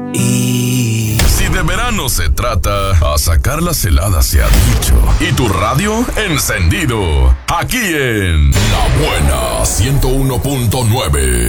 Y si de verano se trata, a sacar las heladas se ha dicho. Y tu radio encendido. Aquí en La Buena 101.9.